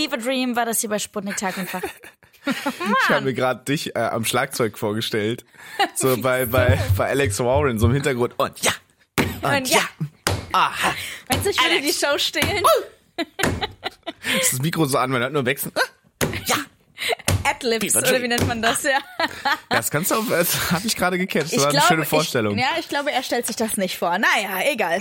Fever Dream war das hier bei Sputnik Tag und Tag. Ich habe mir gerade dich am Schlagzeug vorgestellt. So bei Alex Warren, so im Hintergrund. Und ja. Und ja. Aha. Meinst du, ich würde die Show stehlen? Ist das Mikro so an, man hört nur wechseln. Ja. Adlibs, oder wie nennt man das? Ja. Das kannst du auch, das habe ich gerade gecatcht. Das war eine schöne Vorstellung. Ich glaube, er stellt sich das nicht vor. Naja, egal.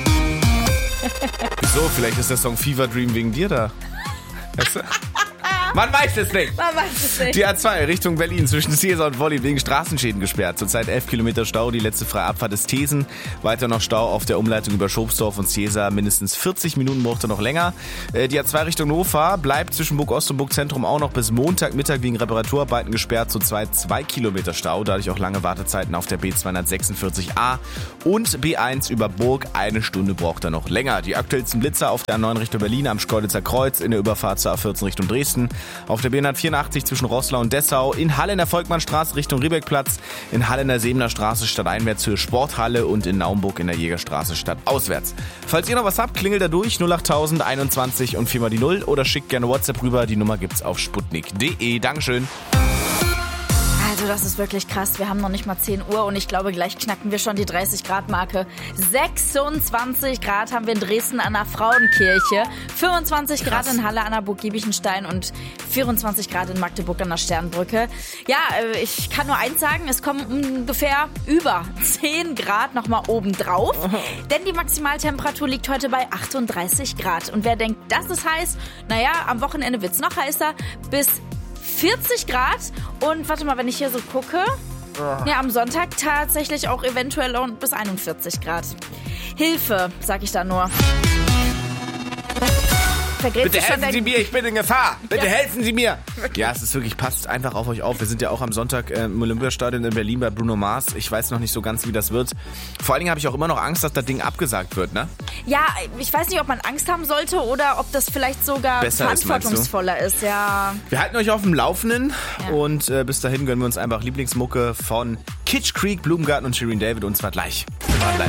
Wieso? Vielleicht ist der Song Fever Dream wegen dir da. Weißt du? Man weiß es nicht. Die A2 Richtung Berlin zwischen Seesa und Wolli wegen Straßenschäden gesperrt. Zurzeit 11 Kilometer Stau, die letzte freie Abfahrt ist Thesen. Weiter noch Stau auf der Umleitung über Schobsdorf und Seesa. Mindestens 40 Minuten braucht er noch länger. Die A2 Richtung Hannover bleibt zwischen Burg-Ost und Burg-Zentrum auch noch bis Montagmittag wegen Reparaturarbeiten gesperrt. Zurzeit 2 Kilometer Stau, dadurch auch lange Wartezeiten auf der B246a und B1 über Burg. 1 Stunde braucht er noch länger. Die aktuellsten Blitzer auf der A9 Richtung Berlin am Schkeuditzer Kreuz, in der Überfahrt zur A14 Richtung Dresden. Auf der B184 zwischen Roßlau und Dessau, in Halle in der Volkmannstraße Richtung Riebeckplatz, in Halle in der Sebener Straße stadteinwärts zur Sporthalle und in Naumburg in der Jägerstraße stadtauswärts. Falls ihr noch was habt, klingelt da durch 08000 21 und 4 mal die 0 oder schickt gerne WhatsApp rüber. Die Nummer gibt's auf sputnik.de. Dankeschön. Also das ist wirklich krass. Wir haben noch nicht mal 10 Uhr und ich glaube, gleich knacken wir schon die 30-Grad-Marke. 26 Grad haben wir in Dresden an der Frauenkirche, 25 Grad in Halle an der Burg Giebichenstein und 24 Grad in Magdeburg an der Sternbrücke. Ja, ich kann nur eins sagen, es kommen ungefähr über 10 Grad nochmal oben drauf, denn die Maximaltemperatur liegt heute bei 38 Grad. Und wer denkt, das ist heiß, naja, am Wochenende wird's noch heißer, bis 40 Grad und warte mal, wenn ich hier so gucke, ja, am Sonntag tatsächlich auch eventuell bis 41 Grad. Hilfe, sag ich da nur. Bitte helfen Sie mir, ich bin in Gefahr. Bitte helfen Sie mir. Ja, es ist wirklich, passt einfach auf euch auf. Wir sind ja auch am Sonntag im Olympiastadion in Berlin bei Bruno Mars. Ich weiß noch nicht so ganz, wie das wird. Vor allen Dingen habe ich auch immer noch Angst, dass das Ding abgesagt wird, ne? Ja, ich weiß nicht, ob man Angst haben sollte oder ob das vielleicht sogar besser verantwortungsvoller ist, ja. Wir halten euch auf dem Laufenden und bis dahin gönnen wir uns einfach Lieblingsmucke von Kitsch Creek, Blumengarten und Shirin David und zwar gleich.